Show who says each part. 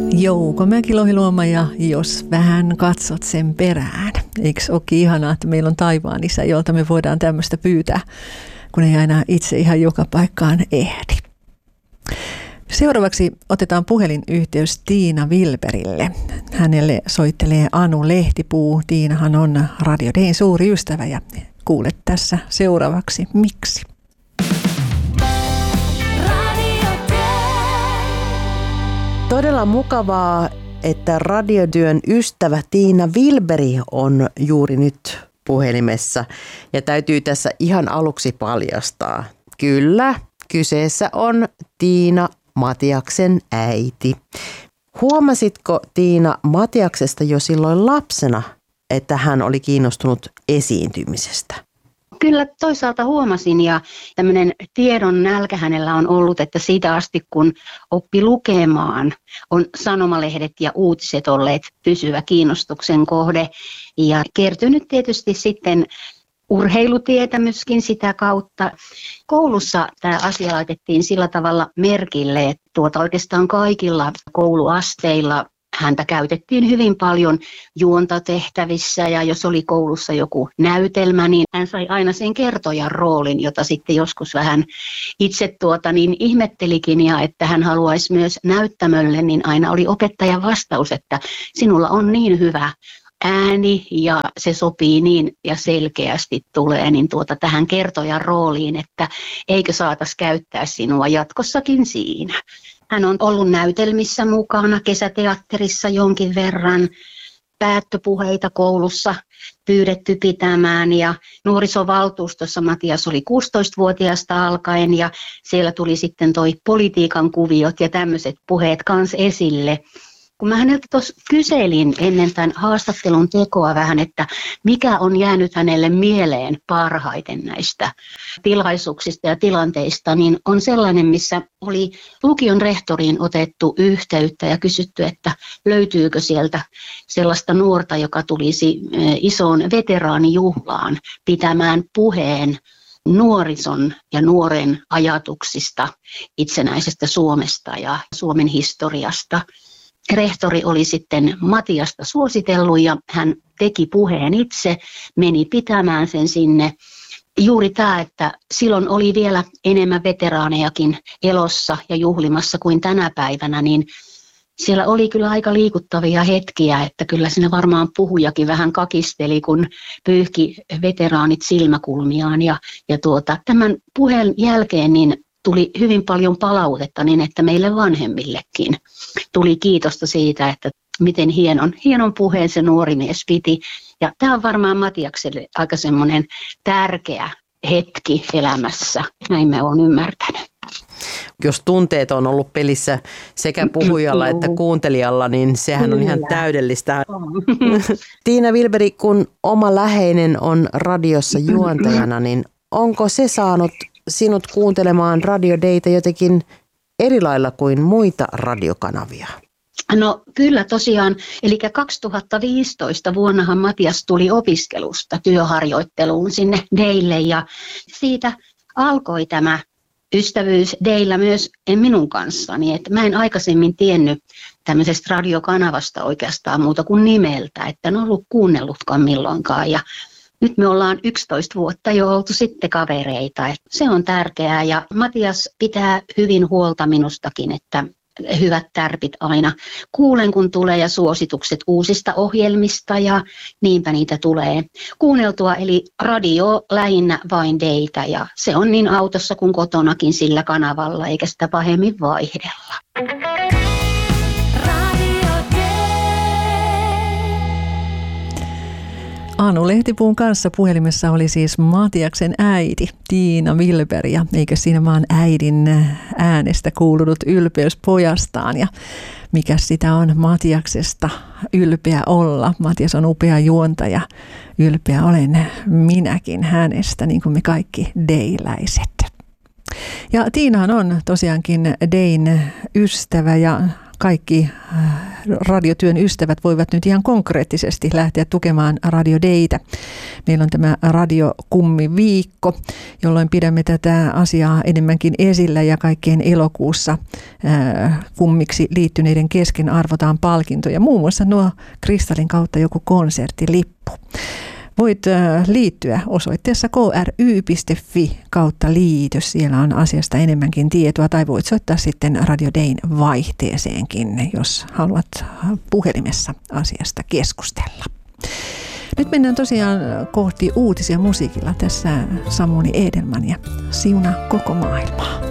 Speaker 1: Jouko Mäkilohi-Luoma ja jos vähän katsot sen perään. Eikö olekin ihanaa, että meillä on taivaan isä, jolta me voidaan tämmöistä pyytää, kun ei aina itse ihan joka paikkaan ehdi. Seuraavaksi otetaan puhelinyhteys Tiina Wilberille. Hänelle soittelee Anu Lehtipuu. Tiinahan on Radio Dayn suuri ystävä ja kuulet tässä seuraavaksi miksi.
Speaker 2: Todella mukavaa, että radiotyön ystävä Tiina Wilberi on juuri nyt puhelimessa. Ja täytyy tässä ihan aluksi paljastaa. Kyllä, kyseessä on Tiina Matiaksen äiti. Huomasitko Tiina Matiaksesta jo silloin lapsena, että hän oli kiinnostunut esiintymisestä?
Speaker 3: Kyllä toisaalta huomasin ja tämmöinen tiedon nälkä hänellä on ollut, että siitä asti kun oppi lukemaan, on sanomalehdet ja uutiset olleet pysyvä kiinnostuksen kohde ja kertynyt tietysti sitten urheilutietämyskin sitä kautta. Koulussa tämä asia laitettiin sillä tavalla merkille, että oikeastaan kaikilla kouluasteilla häntä käytettiin hyvin paljon juontatehtävissä ja jos oli koulussa joku näytelmä, niin hän sai aina sen kertojan roolin, jota sitten joskus vähän itse ihmettelikin ja että hän haluaisi myös näyttämölle, niin aina oli opettajan vastaus, että sinulla on niin hyvä ääni ja se sopii niin ja selkeästi tulee niin tähän kertojan rooliin, että eikö saatas käyttää sinua jatkossakin siinä. Hän on ollut näytelmissä mukana, kesäteatterissa jonkin verran, päättöpuheita koulussa pyydetty pitämään ja nuorisovaltuustossa Matias oli 16-vuotiaasta alkaen ja siellä tuli sitten toi politiikan kuviot ja tämmöiset puheet kanssa esille. Kun mä häneltä tuossa kyselin ennen tämän haastattelun tekoa vähän, että mikä on jäänyt hänelle mieleen parhaiten näistä tilaisuuksista ja tilanteista, niin on sellainen, missä oli lukion rehtoriin otettu yhteyttä ja kysytty, että löytyykö sieltä sellaista nuorta, joka tulisi isoon veteraanijuhlaan pitämään puheen nuorison ja nuoren ajatuksista itsenäisestä Suomesta ja Suomen historiasta. Rehtori oli sitten Matiasta suositellut ja hän teki puheen itse, meni pitämään sen sinne. Juuri tämä, että silloin oli vielä enemmän veteraanejakin elossa ja juhlimassa kuin tänä päivänä, niin siellä oli kyllä aika liikuttavia hetkiä, että kyllä siinä varmaan puhujakin vähän kakisteli, kun pyyhki veteraanit silmäkulmiaan. Ja tämän puheen jälkeen niin tuli hyvin paljon palautetta niin, että meille vanhemmillekin tuli kiitosta siitä, että miten hienon puheen se nuori mies piti. Ja tämä on varmaan Matiakselle aika semmoinen tärkeä hetki elämässä, näin me olen ymmärtänyt.
Speaker 2: Jos tunteet on ollut pelissä sekä puhujalla että kuuntelijalla, niin sehän on ihan täydellistä. Tiina Wilberi, kun oma läheinen on radiossa juontajana, niin onko se saanut sinut kuuntelemaan Radio Daytä jotenkin eri lailla kuin muita radiokanavia?
Speaker 3: No kyllä tosiaan, eli 2015 vuonnahan Matias tuli opiskelusta työharjoitteluun sinne Daylle ja siitä alkoi tämä ystävyys Dayllä myös minun kanssani, että mä en aikaisemmin tiennyt tämmöisestä radiokanavasta oikeastaan muuta kuin nimeltä, että en ollut kuunnellutkaan milloinkaan ja nyt me ollaan 11 vuotta jo oltu sitten kavereita. Se on tärkeää ja Matias pitää hyvin huolta minustakin, että hyvät tärpit aina kuulen kun tulee ja suositukset uusista ohjelmista ja niinpä niitä tulee kuunneltua. Eli radio lähinnä vain Daytä ja se on niin autossa kuin kotonakin sillä kanavalla eikä sitä pahemmin vaihdella.
Speaker 1: Anu Lehtipuun kanssa puhelimessa oli siis Matiaksen äiti Tiina Wilberi ja eikö siinä vaan äidin äänestä kuulunut ylpeys pojastaan ja mikä sitä on Matiaksesta ylpeä olla. Matias on upea juontaja, ylpeä olen minäkin hänestä niin kuin me kaikki dayläiset. Ja Tiinahan on tosiaankin Dayn ystävä ja kaikki radiotyön ystävät voivat nyt ihan konkreettisesti lähteä tukemaan Radio Daytä. Meillä on tämä radiokummi-viikko, jolloin pidämme tätä asiaa enemmänkin esillä ja kaikkien elokuussa kummiksi liittyneiden kesken arvotaan palkintoja. Muun muassa nuo Kristallin kautta joku konserttilippu. Voit liittyä osoitteessa kry.fi/liitys. Siellä on asiasta enemmänkin tietoa, tai voit soittaa sitten Radio Dayn vaihteeseenkin, jos haluat puhelimessa asiasta keskustella. Nyt mennään tosiaan kohti uutisia musiikilla. Tässä Samuli Edelman ja Siunaa koko maailmaa.